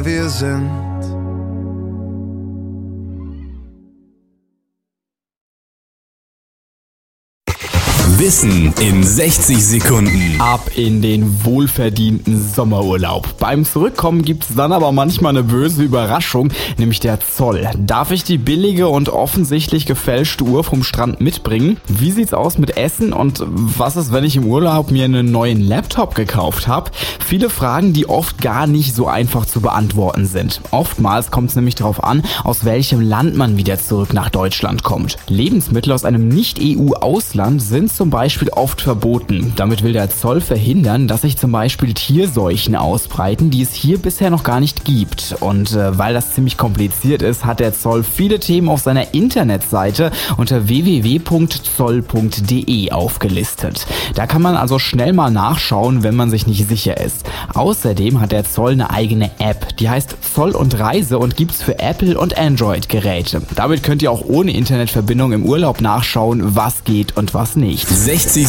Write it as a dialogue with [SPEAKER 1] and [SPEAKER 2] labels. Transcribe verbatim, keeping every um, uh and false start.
[SPEAKER 1] Wir sind
[SPEAKER 2] Wissen in sechzig Sekunden.
[SPEAKER 3] Ab in den wohlverdienten Sommerurlaub. Beim Zurückkommen gibt's dann aber manchmal eine böse Überraschung, nämlich der Zoll. Darf ich die billige und offensichtlich gefälschte Uhr vom Strand mitbringen? Wie sieht's aus mit Essen und was ist, wenn ich im Urlaub mir einen neuen Laptop gekauft habe? Viele Fragen, die oft gar nicht so einfach zu beantworten sind. Oftmals kommt es nämlich darauf an, aus welchem Land man wieder zurück nach Deutschland kommt. Lebensmittel aus einem Nicht-E U-Ausland sind zum Beispiel oft verboten. Damit will der Zoll verhindern, dass sich zum Beispiel Tierseuchen ausbreiten, die es hier bisher noch gar nicht gibt. Und äh, weil das ziemlich kompliziert ist, hat der Zoll viele Themen auf seiner Internetseite unter w w w punkt zoll punkt d e aufgelistet. Da kann man also schnell mal nachschauen, wenn man sich nicht sicher ist. Außerdem hat der Zoll eine eigene App, die heißt Zoll und Reise und gibt's für Apple- und Android-Geräte. Damit könnt ihr auch ohne Internetverbindung im Urlaub nachschauen, was geht und was nicht.
[SPEAKER 2] sechzig